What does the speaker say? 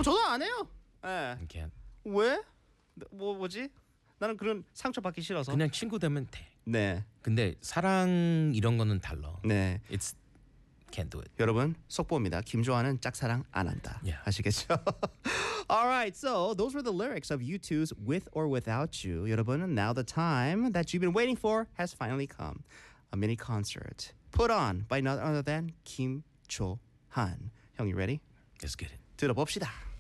저도 안 해요. 예. You can't. 왜? 뭐지? 나는 그런 상처 받기 싫어서. 그냥 친구 되면 돼. 네. 근데 사랑 이런 거는 달라. 네. It's can't do it. 여러분 속보입니다. 김조아는 짝사랑 안 한다. Yeah. 아시겠죠? Alright, so those were the lyrics of U2's With or Without You. 여러분, now the time that you've been waiting for has finally come. A mini concert put on by none other than 김조한. 형, you ready? Let's get it. 들어봅시다.